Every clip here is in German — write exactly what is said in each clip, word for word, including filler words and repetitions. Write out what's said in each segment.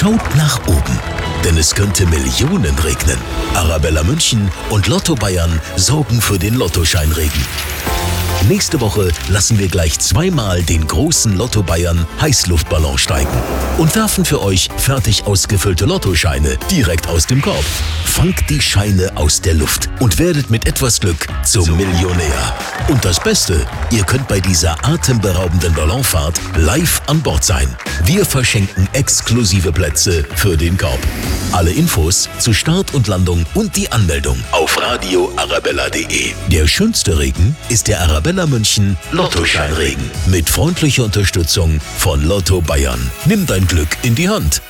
Schaut nach oben, denn es könnte Millionen regnen. Arabella München und Lotto Bayern sorgen für den Lottoscheinregen. Nächste Woche lassen wir gleich zweimal den großen Lotto Bayern Heißluftballon steigen und werfen für euch fertig ausgefüllte Lottoscheine direkt aus dem Korb. Fangt die Scheine aus der Luft und werdet mit etwas Glück zum Millionär. Und das Beste, ihr könnt bei dieser atemberaubenden Ballonfahrt live an Bord sein. Wir verschenken exklusive Plätze für den Korb. Alle Infos zu Start und Landung und die Anmeldung auf radio arabella punkt de. Der schönste Regen ist der Arabella München Lottoscheinregen mit freundlicher Unterstützung von Lotto Bayern. Nimm dein Glück in die Hand.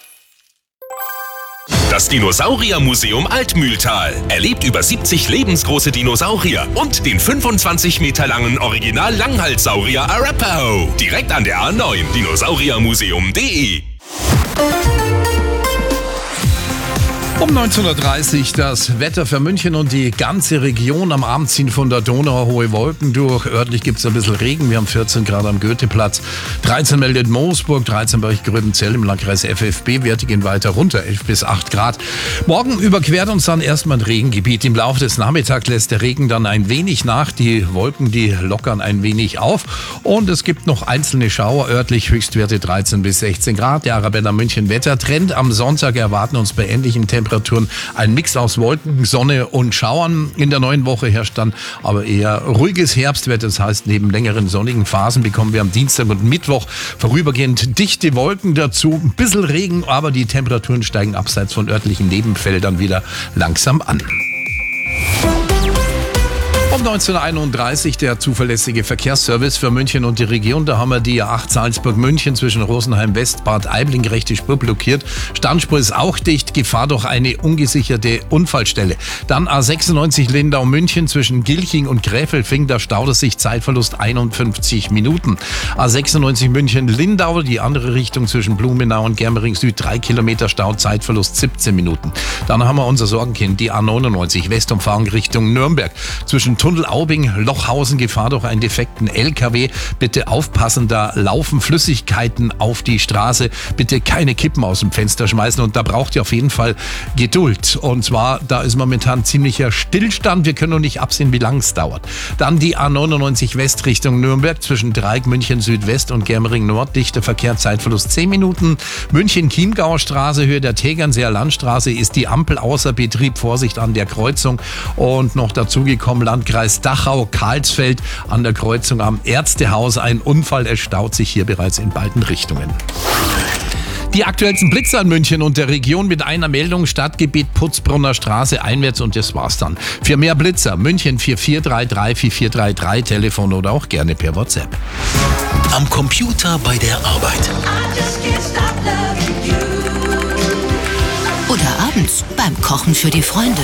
Das Dinosauriermuseum Altmühltal erlebt über siebzig lebensgroße Dinosaurier und den fünfundzwanzig Meter langen Original-Langhalssaurier Arapaho. Direkt an der A neun, dinosauriermuseum punkt de. Um neunzehn Uhr dreißig das Wetter für München und die ganze Region. Am Abend ziehen von der Donau hohe Wolken durch. Örtlich gibt es ein bisschen Regen. Wir haben vierzehn Grad am Goetheplatz. dreizehn meldet Moosburg, dreizehn bei Gröbenzell im Landkreis F F B. Werte gehen weiter runter, elf bis acht Grad. Morgen überquert uns dann erstmal ein Regengebiet. Im Laufe des Nachmittags lässt der Regen dann ein wenig nach. Die Wolken, die lockern ein wenig auf. Und es gibt noch einzelne Schauer. Örtlich Höchstwerte dreizehn bis sechzehn Grad. Der Arabella München Wettertrend. Am Sonntag erwarten uns bei ähnlichen Temperaturen ein Mix aus Wolken, Sonne und Schauern. In der neuen Woche herrscht dann aber eher ruhiges Herbstwetter. Das heißt, neben längeren sonnigen Phasen bekommen wir am Dienstag und Mittwoch vorübergehend dichte Wolken dazu. Ein bisschen Regen, aber die Temperaturen steigen abseits von örtlichen Nebenfeldern wieder langsam an. Um neunzehn Uhr einunddreißig der zuverlässige Verkehrsservice für München und die Region. Da haben wir die A acht Salzburg-München zwischen Rosenheim West, Bad Aibling, rechte Spur blockiert. Standspur ist auch dicht, Gefahr durch eine ungesicherte Unfallstelle. Dann A sechsundneunzig Lindau-München zwischen Gilching und Gräfelfing, da staut es sich, Zeitverlust einundfünfzig Minuten. A sechsundneunzig München-Lindau, die andere Richtung zwischen Blumenau und Germering Süd, drei Kilometer Stau, Zeitverlust siebzehn Minuten. Dann haben wir unser Sorgenkind, die A neunundneunzig Westumfahrung Richtung Nürnberg zwischen Tunnel Aubing, Lochhausen, Gefahr durch einen defekten L K W. Bitte aufpassen, da laufen Flüssigkeiten auf die Straße. Bitte keine Kippen aus dem Fenster schmeißen und da braucht ihr auf jeden Fall Geduld. Und zwar, da ist momentan ziemlicher Stillstand. Wir können noch nicht absehen, wie lange es dauert. Dann die A neunundneunzig West Richtung Nürnberg zwischen Dreieck München Südwest und Germering Nord. Dichter Verkehr, Zeitverlust zehn Minuten. München-Chiemgauer Straße, Höhe der Tegernseer Landstraße ist die Ampel außer Betrieb. Vorsicht an der Kreuzung. Und noch dazugekommen Landkreis Dachau, Karlsfeld an der Kreuzung am Ärztehaus. Ein Unfall, es staut sich hier bereits in beiden Richtungen. Die aktuellsten Blitze an München und der Region mit einer Meldung: Stadtgebiet Putzbrunner Straße einwärts, und das war's dann. Für mehr Blitzer München vier vier drei drei vier vier drei drei, Telefon oder auch gerne per WhatsApp. Am Computer bei der Arbeit. Oder abends beim Kochen für die Freunde.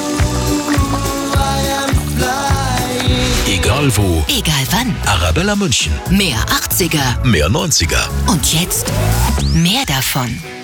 Egal wo. Egal wann. Arabella München. Mehr achtziger. Mehr neunziger. Und jetzt mehr davon.